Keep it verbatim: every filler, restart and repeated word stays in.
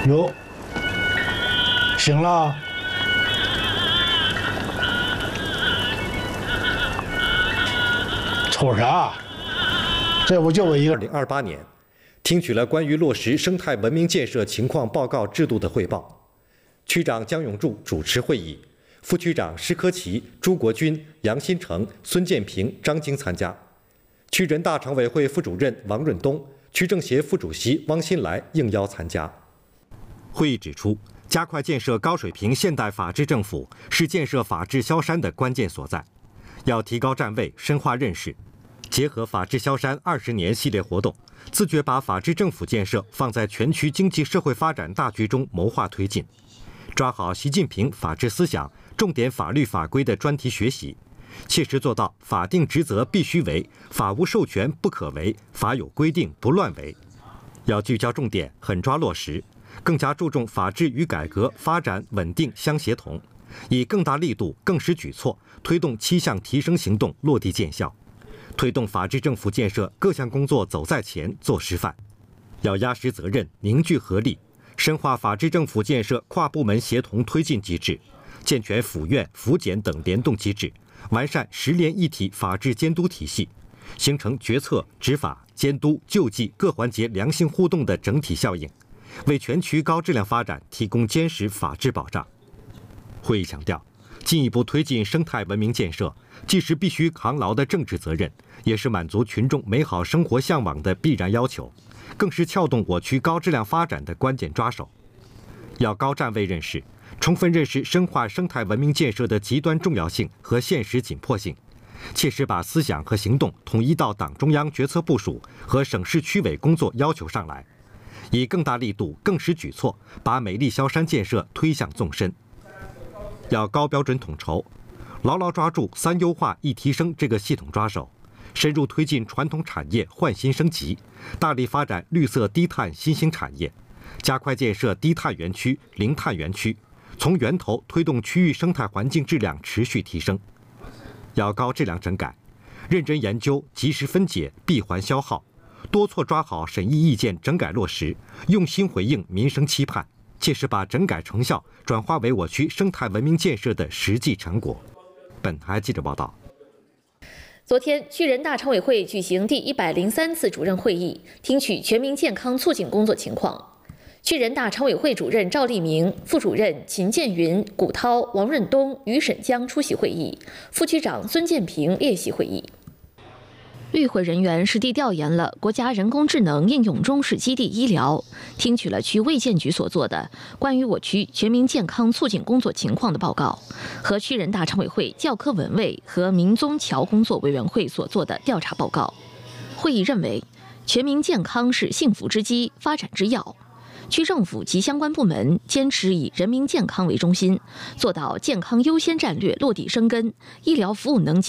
哟，醒了？瞅啥？这不就我一个二零二八年，听取了关于落实生态文明建设情况报告制度的汇报。区长姜永柱主持会议，副区长施科奇、朱国军、杨新成、孙建平、张晶参加。区人大常委会副主任王润东、区政协副主席汪新来应邀参加。会议指出，加快建设高水平现代法治政府是建设法治萧山的关键所在。要提高站位，深化认识，结合法治萧山二十年系列活动，自觉把法治政府建设放在全区经济社会发展大局中谋划推进，抓好习近平法治思想重点法律法规的专题学习，切实做到法定职责必须为，法无授权不可为，法有规定不乱为。要聚焦重点，狠抓落实，更加注重法治与改革发展稳定相协同，以更大力度、更实举措推动七项提升行动落地见效，推动法治政府建设各项工作走在前、做示范。要压实责任，凝聚合力，深化法治政府建设跨部门协同推进机制，健全府院、府检等联动机制，完善十联一体法治监督体系，形成决策、执法、监督、救济各环节良性互动的整体效应，为全区高质量发展提供坚实法治保障。会议强调，进一步推进生态文明建设，既是必须扛牢的政治责任，也是满足群众美好生活向往的必然要求，更是撬动我区高质量发展的关键抓手。要高站位认识，充分认识深化生态文明建设的极端重要性和现实紧迫性，切实把思想和行动统一到党中央决策部署和省市区委工作要求上来，以更大力度、更实举措，把美丽萧山建设推向纵深。要高标准统筹，牢牢抓住三优化一提升这个系统抓手，深入推进传统产业换新升级，大力发展绿色低碳新兴产业，加快建设低碳园区、零碳园区，从源头推动区域生态环境质量持续提升。要高质量整改，认真研究，及时分解闭环消耗，多措抓好审议意见整改落实，用心回应民生期盼，切实把整改成效转化为我区生态文明建设的实际成果。本台记者报道。 昨天，区人大常委会举行第一百零三次主任会议，听取全民健康促进工作情况。区人大常委会主任赵立明、副主任秦建云、古涛、王润东、于沈江出席会议，副区长孙建平列席会议。与会人员实地调研了国家人工智能应用中试基地医疗，听取了区卫健局所做的关于我区全民健康促进工作情况的报告，和区人大常委会教科文卫和民宗侨工作委员会所做的调查报告。会议认为，全民健康是幸福之基、发展之要。区政府及相关部门坚持以人民健康为中心，做到健康优先战略落地生根，医疗服务能级